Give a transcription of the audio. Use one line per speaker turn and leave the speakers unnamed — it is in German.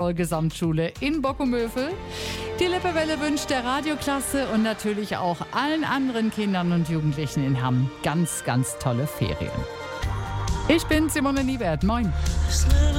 Paul Gesamtschule in Bockumövel. Die Lippewelle wünscht der Radioklasse und natürlich auch allen anderen Kindern und Jugendlichen in Hamm ganz, ganz tolle Ferien. Ich bin Simone Niewert. Moin.